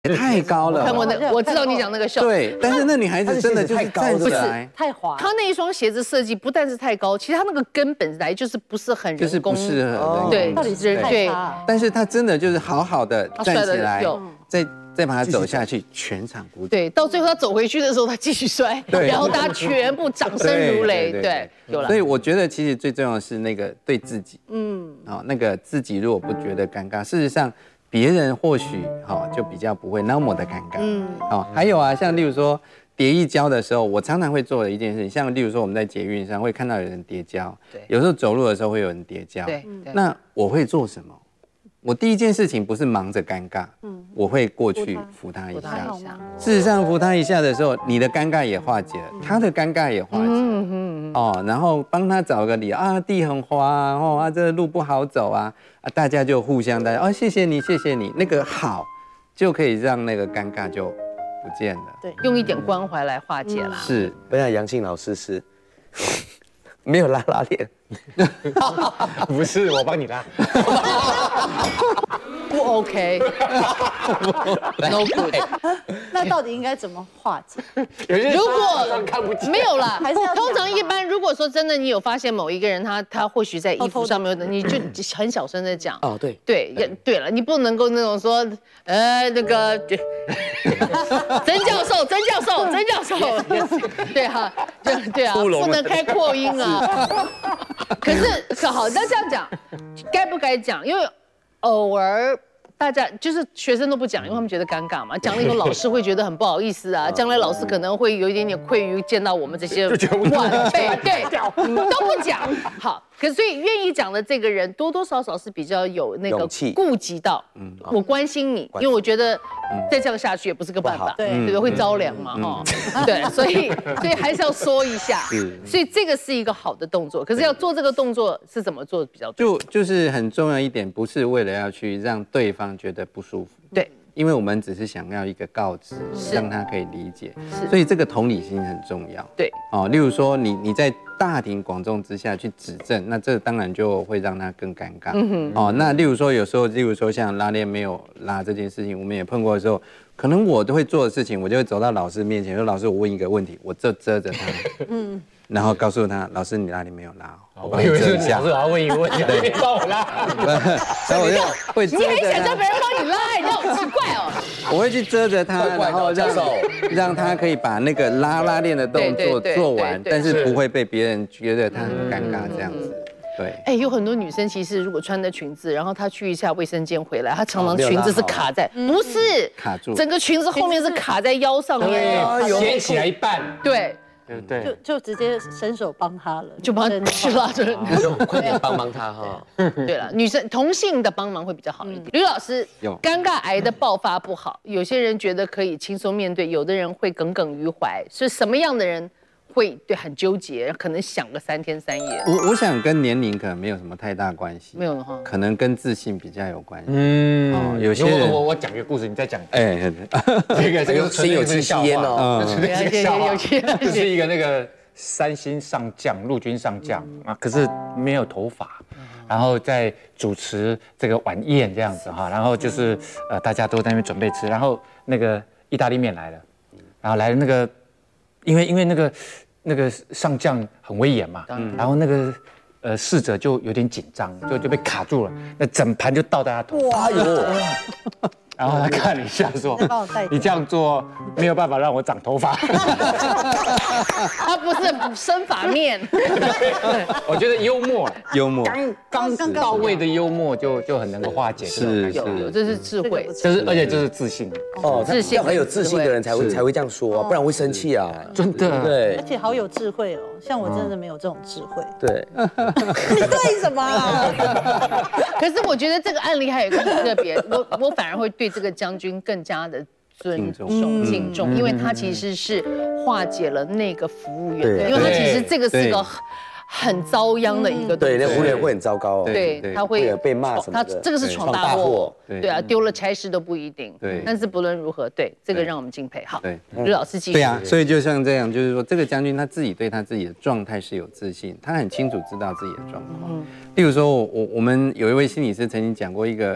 太高了。 看过那，我知道你讲那个秀。 对，但是那女孩子真的就是站起来， 太滑。 她那一双鞋子设计不但是太高，其实她那个跟本来就是不是很就是人工， 不适合。 对， 到底是对。 但是她真的就是好好的站起来，再把它走下去，全场鼓掌。 对，到最后他走回去的时候，他继续摔，然后大家全部掌声如雷。对，有了。 所以我觉得其实最重要的是那个对自己，那个自己如果不觉得尴尬，事实上别人或许就比较不会那么的尴尬。还有啊，像例如说跌一跤的时候，我常常会做的一件事情，像例如说我们在捷运上会看到有人跌跤，有时候走路的时候会有人跌跤，那我会做什么？我第一件事情不是忙着尴尬，我会过去扶他一下。事实上，扶他一下的时候，你的尴尬也化解了，他的尴尬也化解了。然后帮他找个理由啊，地很滑啊，这个路不好走啊，大家就互相谢谢你，谢谢你，那个好，就可以让那个尴尬就不见了。 对，用一点关怀来化解啦。 是， 本来杨庆老师是没有拉链。 不是，我帮你拉。 不 OK，No good。 那到底应该怎么化解？ 如果看不见没有啦， 还是要通常一般，如果说真的你有发现某一个人他或许在衣服上面，你就很小声的讲。 哦，对对了，你不能够那种说，那个曾教授，对哈，对啊，不能开扩音啊。可是好，那这样讲，该不该讲？因为偶尔大家就是学生都不讲，因为他们觉得尴尬嘛。讲了以后，老师会觉得很不好意思啊。将来老师可能会有一点点愧于见到我们这些晚辈，对，都不讲。好，可是所以愿意讲的这个人，多多少少是比较有那个顾及到，我关心你，因为我觉得再这样下去也不是个办法，对不对？会着凉嘛，对，所以还是要说一下。所以这个是一个好的动作，可是要做这个动作是怎么做比较对？ 就是很重要一点，不是为了要去让对方觉得不舒服， 对， 因为我们只是想要一个告知，让他可以理解，所以这个同理心很重要。 对， 例如说你在大庭广众之下去指正，那这当然就会让他更尴尬。那例如说有时候，例如说像拉链没有拉这件事情，我们也碰过的时候，可能我都会做的事情，我就会走到老师面前说：“老师，我问一个问题，我遮着他。”然后告诉他，老师，你拉链没有拉，我帮你遮一下。 老师，我要问一个问题，你帮我拉。 然后我就会遮着他。 你还想叫别人帮你拉？你好奇怪哦。 我会去遮着他，然后让他可以把那个拉链的动作做完，但是不会被别人觉得他很尴尬这样子。对， 有很多女生其实如果穿的裙子，然后她去一下卫生间回来，她常常裙子是卡在，不是卡住， 整个裙子后面是卡在腰上面， 掀起来一半。 对。 对， 就直接伸手帮他了， 就帮他拉着， 就快点帮他哈。 对了，女生同性的帮忙会比较好一点。吕老师，尴尬癌的爆发不好，有些人觉得可以轻松面对，有的人会耿耿于怀，是什么样的人会很纠结，可能想个3天3夜？ 我想跟年龄可能没有什么太大关系， 没有哈， 可能跟自信比较有关系。有些人我讲一个故事，你再讲。 这个心有戚戚焉哦。 这是一个那个3星上将，陆军上将啊，可是没有头发，然后在主持这个晚宴这样子哈，然后就是大家都在那边准备吃，然后那个意大利面来了，然后来了那个，因为那个上将很威严嘛，然后那个侍者就有点紧张，就被卡住了，那整盘就倒在他头上。 哇哟！ 然后他看了一下说：“你这样做没有办法让我长头发。” 他不是生发面。 我觉得幽默，刚到位的幽默就很能够化解。 是， 这是智慧， 而且这是自信。 自信要很有自信的人才会这样说，不然会生气啊。 真的。 对。 而且好有智慧哦，像我真的没有这种智慧。 对。 你对什么？ 可是我觉得这个案例还有一个很特别，我反而会对这个将军更加的尊重、敬重，因为他其实是化解了那个服务员，因为他其实这个是个很遭殃的一个， 对，那服务员会很糟糕， 对，他会被骂什么的， 他这个是闯大祸，对啊，丢了差事都不一定，对，但是不论如何，对这个让我们敬佩。好，对，吕老师继续。 对啊，所以就像这样，就是说这个将军他自己对他自己的状态是有自信，他很清楚知道自己的状况。例如说我们有一位心理师曾经讲过一个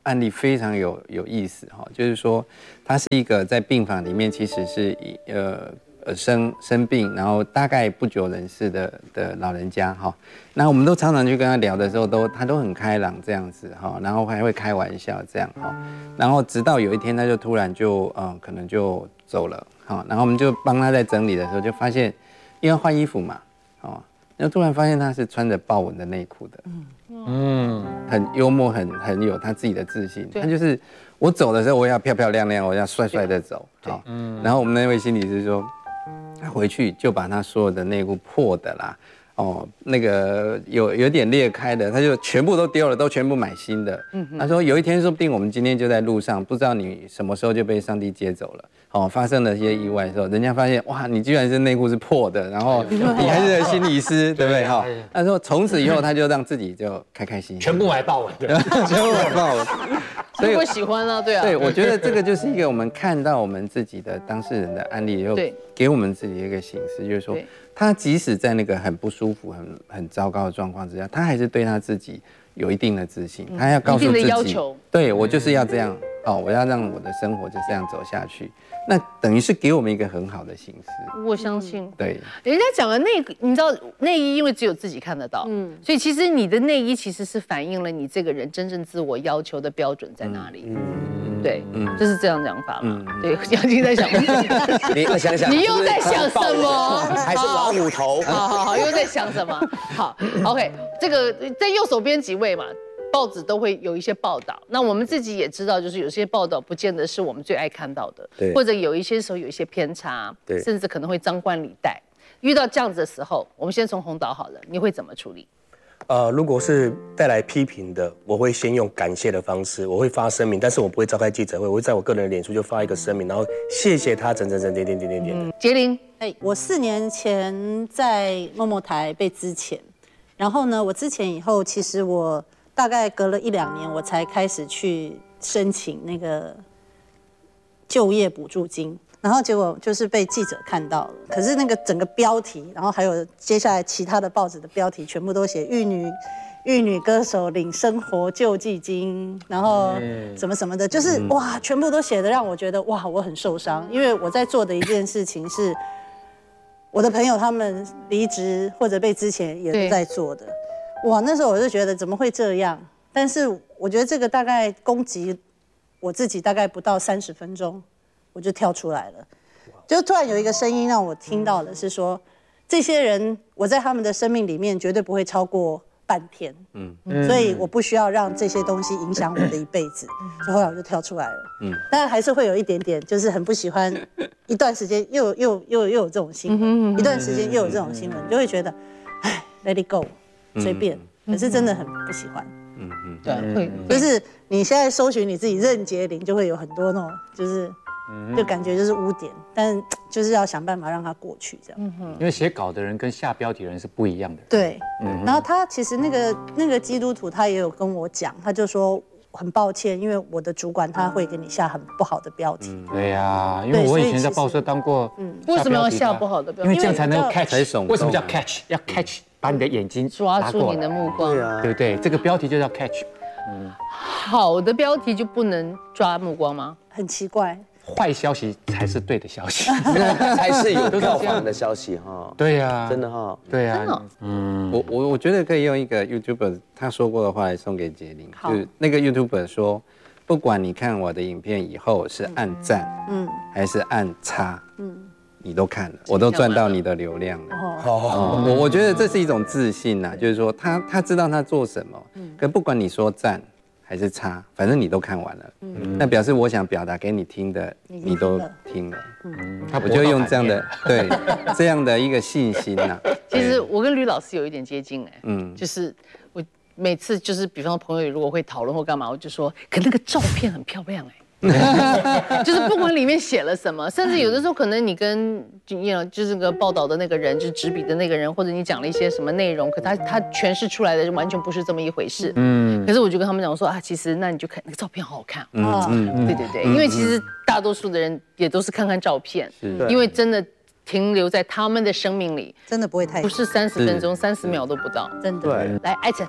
案例非常有意思哈，就是说他是一个在病房里面其实是生病，然后大概不久人世的老人家哈。那我们都常常去跟他聊的时候，他都很开朗这样子哈，然后还会开玩笑这样哈。然后直到有一天，他就突然就可能就走了哈。然后我们就帮他在整理的时候，就发现因为要换衣服嘛，哦，然后突然发现他是穿着豹纹的内裤的，很幽默，很有他自己的自信。他就是我走的时候，我要漂漂亮亮，我要帅帅的走。好，然后我们那位心理师说。他回去就把他所有的内裤破的啦，那个有点裂开的，他就全部都丢了，都全部买新的。他说有一天说不定我们今天就在路上，不知道你什么时候就被上帝接走了。发生了一些意外的时候，人家发现哇，你居然是内裤是破的，然后你还是心理师，对不对？哈，他说从此以后他就让自己就开开心心， 全部买豹纹， 全部买豹纹。 所以我喜欢啊，对啊。 对，我觉得这个就是一个我们看到我们自己的当事人的案例，又给我们自己一个省思，就是说，他即使在那个很不舒服、很糟糕的状况之下，他还是对他自己有一定的自信，他要告诉自己， 一定的要求， 对我就是要这样，我要让我的生活就这样走下去。那等于是给我们一个很好的省思。 我相信， 对， 人家讲的那个，你知道内衣因为只有自己看得到，所以其实你的内衣其实是反映了你这个人真正自我要求的标准在哪里。对，就是这样讲法嘛。对，杨晶在想， 你想想， 你又在想什么？ 还是老虎头？ 好，又在想什么？好 ，OK， 这个在右手边几位嘛。报纸都会有一些报道，那我们自己也知道，就是有些报道不见得是我们最爱看到的，或者有一些时候有一些偏差，甚至可能会张冠李戴。遇到这样子的时候，我们先从洪导好了，你会怎么处理？ 如果是带来批评的，我会先用感谢的方式，我会发声明，但是我不会召开记者会，我会在我个人的脸书就发一个声明，然后谢谢他点。 杰玲， 我4年前在某某台被资遣，然后呢，我资遣以后，其实我大概隔了1、2年，我才开始去申请那个就业补助金，然后结果就是被记者看到了。可是那个整个标题，然后还有接下来其他的报纸的标题，全部都写玉女歌手领生活救济金，然后什么什么的，就是哇，全部都写的让我觉得哇，我很受伤，因为我在做的一件事情是，我的朋友他们离职或者被之前也都在做的。哇，那时候我就觉得怎么会这样？但是我觉得这个大概攻击我自己大概不到30分钟，我就跳出来了。就突然有一个声音让我听到的是说，这些人我在他们的生命里面绝对不会超过半天，所以我不需要让这些东西影响我的一辈子。所以后来我就跳出来了。当然还是会有一点点，就是很不喜欢，一段时间又有这种新闻，一段时间又有这种新闻，就会觉得，哎 ，let it go。随便，可是真的很不喜欢。 对，会就是你现在搜寻你自己任杰玲，就会有很多那种，就感觉就是污点，但就是要想办法让它过去，这样。 因为写稿的人跟下标题的人是不一样的。 对，然后他其实那个基督徒他也有跟我讲，他就说很抱歉，因为我的主管他会给你下很不好的标题。 对呀，因为我以前在报社当过。 为什么要下不好的标题？ 因为这样才能 catch。为什么叫 catch？ 要 catch。把你的眼睛抓住你的目光， 对不对？这个标题就叫 catch。 好的标题就不能抓目光吗？ 很奇怪。 坏消息才是对的消息， 才是有票房的消息哈。 对呀， 真的哈。 对呀， 我觉得可以用一个 YouTuber 他说过的话来送给杰玲，就是那个 YouTuber 说，不管你看我的影片以后是按赞，还是按叉，你都看了，我都赚到你的流量了。我觉得这是一种自信呐，就是说他知道他做什么，可不管你说赞还是叉，反正你都看完了，那表示我想表达给你听的，你都听了。我就用这样的这样的一个信心呐。 其实我跟吕老师有一点接近就是我每次就是比方说朋友如果会讨论或干嘛，我就说，可那个照片很漂亮就是不管里面写了什么，甚至有的时候可能你跟就是个报道的那个人，就是执笔的那个人，或者你讲了一些什么内容，可他诠释出来的完全不是这么一回事。可是我就跟他们讲说啊，其实那你就看那个照片好好看。对，因为其实大多数的人也都是看看照片，因为真的停留在他们的生命里， 真的不会太不是30分钟，30秒都不到， 真的。 来，艾辰。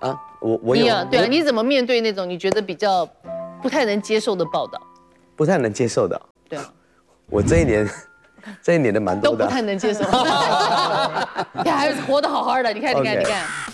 啊，我有你啊，对啊，你怎么面对那种你觉得比较不太能接受的报道？ 不太能接受的。 对啊， 我这一年的蛮多的。 都不太能接受。你还活得好好的，你看，你看，你看。